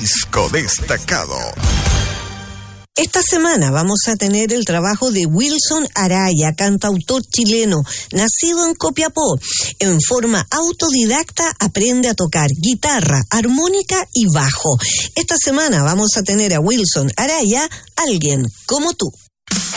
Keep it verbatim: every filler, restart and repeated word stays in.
Disco destacado. Esta semana vamos a tener el trabajo de Wilson Araya, cantautor chileno, nacido en Copiapó. En forma autodidacta aprende a tocar guitarra, armónica y bajo. Esta semana vamos a tener a Wilson Araya, Alguien como tú.